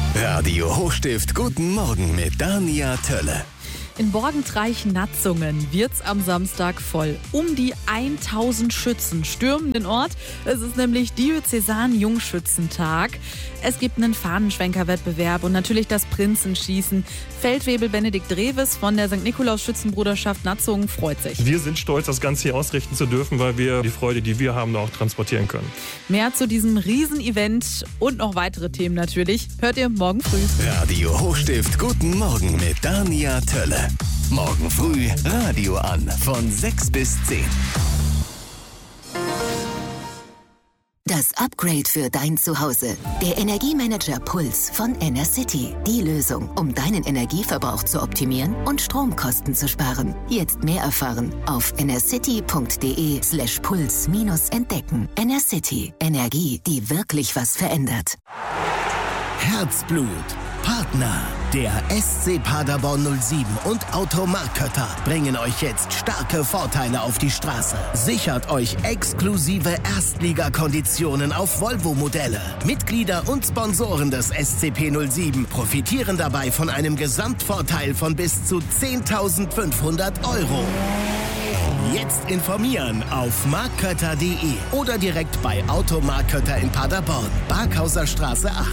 Radio Hochstift Guten Morgen mit Dania Tölle. In Borgentreich-Natzungen wird's am Samstag voll. Um die 1000 Schützen stürmen den Ort. Es ist nämlich Diözesan-Jungschützentag. Es gibt einen Fahnenschwenker-Wettbewerb und natürlich das Prinzenschießen. Feldwebel Benedikt Dreves von der St. Nikolaus-Schützenbruderschaft Natzungen freut sich. Wir sind stolz, das Ganze hier ausrichten zu dürfen, weil wir die Freude, die wir haben, auch transportieren können. Mehr zu diesem Riesenevent und noch weitere Themen natürlich hört ihr morgen früh. Radio Hochstift Guten Morgen mit Dania Tölle. Morgen früh Radio an von 6 bis 10. Das Upgrade für dein Zuhause. Der Energiemanager Puls von Enercity. Die Lösung, um deinen Energieverbrauch zu optimieren und Stromkosten zu sparen. Jetzt mehr erfahren auf enercity.de/puls-entdecken. Enercity. Energie, die wirklich was verändert. Herzblut. Partner. Der SC Paderborn 07 und Automark Kötter bringen euch jetzt starke Vorteile auf die Straße. Sichert euch exklusive Erstligakonditionen auf Volvo-Modelle. Mitglieder und Sponsoren des SCP 07 profitieren dabei von einem Gesamtvorteil von bis zu 10.500 €. Jetzt informieren auf markkötter.de oder direkt bei Automark Kötter in Paderborn, Barkhauser Straße 8.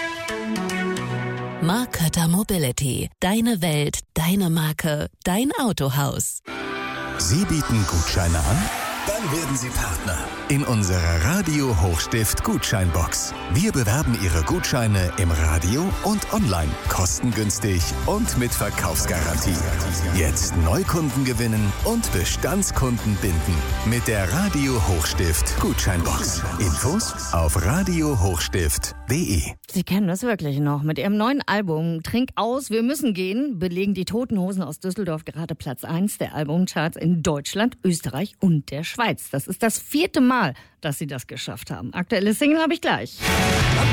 Mark Kötter Mobility. Deine Welt, deine Marke, dein Autohaus. Sie bieten Gutscheine an? Dann werden Sie Partner in unserer Radio Hochstift Gutscheinbox. Wir bewerben Ihre Gutscheine im Radio und online. Kostengünstig und mit Verkaufsgarantie. Jetzt Neukunden gewinnen und Bestandskunden binden mit der Radio Hochstift Gutscheinbox. Infos auf radiohochstift.de. Sie kennen das wirklich noch. Mit ihrem neuen Album Trink aus, wir müssen gehen, belegen die Toten Hosen aus Düsseldorf gerade Platz 1 der Albumcharts in Deutschland, Österreich und der Schweiz. Das ist das 4. Mal, dass sie das geschafft haben. Aktuelle Single habe ich gleich.